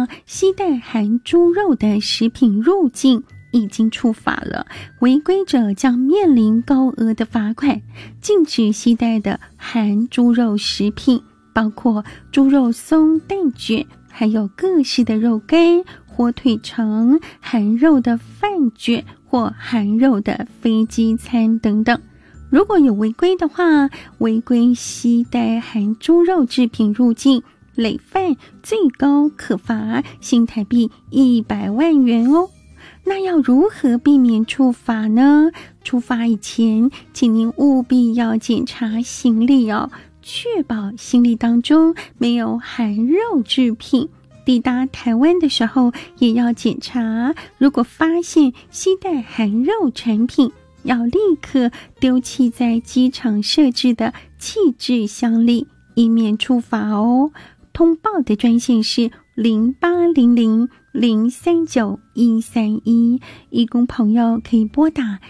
携带含猪肉的食品入境已经触法了，违规者将面临高额的罚款。禁止携带的含猪肉食品包括猪肉松、蛋卷，还有各式的肉干、火腿肠、含肉的饭卷或含肉的飞机餐等等。如果有违规的话，违规携带含猪肉制品入境，累犯最高可罚新台币100万元哦。那要如何避免触法呢？出发以前，请您务必要检查行李哦，确保行李当中没有含肉制品。抵达台湾的时候也要检查，如果发现携带含肉产品，要立刻丢弃在机场设置的弃置箱里，以免触法哦。通报的专线是0800-039-131，义工朋友可以拨打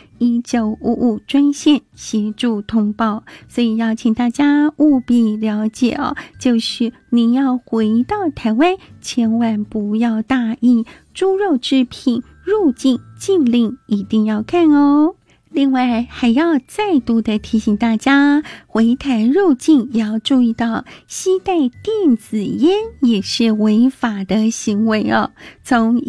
1955专线协助通报。所以要请大家务必了解哦，就是你要回到台湾，千万不要大意，猪肉制品入境禁令一定要看哦。另外还要再度的提醒大家，回台入境也要注意到携带电子烟也是违法的行为哦。从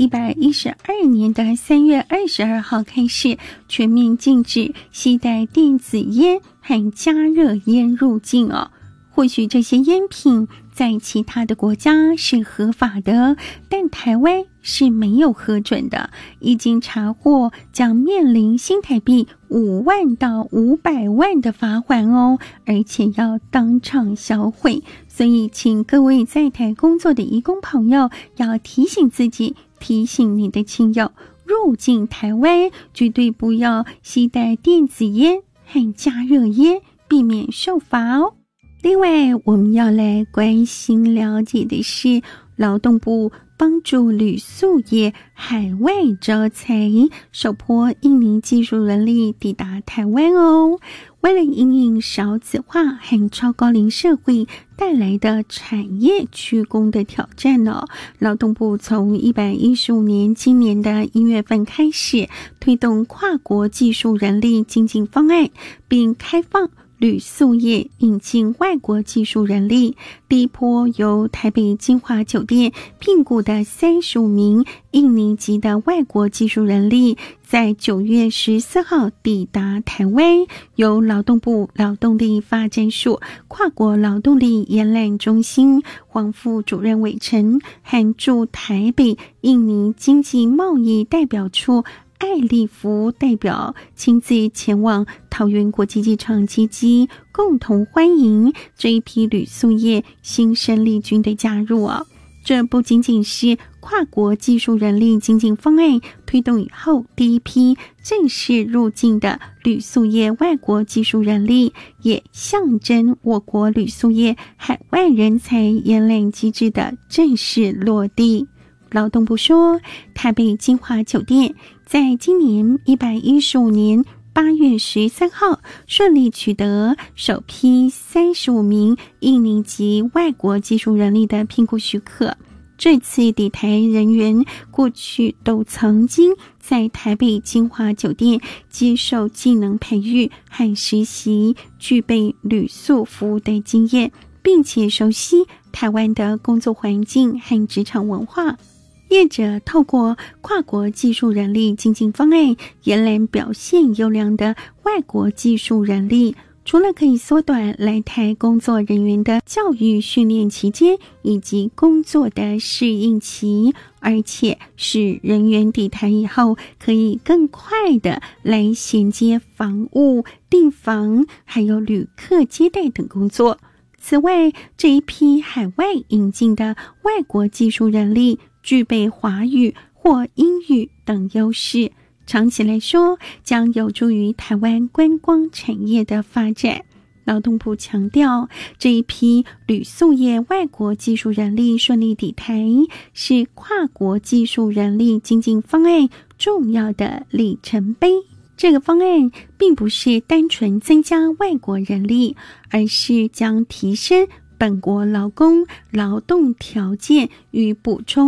112年的3月22号开始，全面禁止携带电子烟和加热烟入境哦。或许这些烟品在其他的国家是合法的，但台湾是没有核准的，一经查获将面临新台币5万到500万的罚款哦，而且要当场销毁。所以请各位在台工作的移工朋友要提醒自己，提醒你的亲友，入境台湾绝对不要携带电子烟和加热烟，避免受罚哦。另外我们要来关心了解的是，劳动部帮助旅宿业海外招才，首波印尼技术人力抵达台湾哦。为了因应少子化和超高龄社会带来的产业缺工的挑战哦，劳动部从115年今年的1月份开始推动跨国技术人力经济方案，并开放旅宿业引进外国技术人力。第一波由台北金华酒店聘雇的35名印尼籍的外国技术人力，在9月14号抵达台湾，由劳动部劳动力发展署跨国劳动力延揽中心黄副主任伟成和驻台北印尼经济贸易代表处艾利福代表亲自前往桃园国际机场接机，共同欢迎这一批旅宿业新生力军的加入哦。这不仅仅是跨国技术人力经济方案推动以后第一批正式入境的旅宿业外国技术人力，也象征我国旅宿业海外人才延揽机制的正式落地。劳动部说，台北金华酒店在今年115年8月13号顺利取得首批35名印尼籍外国技术人力的聘雇许可。这次抵台人员过去都曾经在台北金华酒店接受技能培育和实习，具备旅宿服务的经验，并且熟悉台湾的工作环境和职场文化。业者透过跨国技术人力经济方案延揽表现优良的外国技术人力，除了可以缩短来台工作人员的教育训练期间以及工作的适应期，而且使人员抵台以后可以更快的来衔接房务、订房还有旅客接待等工作。此外，这一批海外引进的外国技术人力具备华语或英语等优势，长期来说将有助于台湾观光产业的发展。劳动部强调，这一批旅宿业外国技术人力顺利抵台，是跨国技术人力经济方案重要的里程碑。这个方案并不是单纯增加外国人力，而是将提升本国劳工劳动条件与补充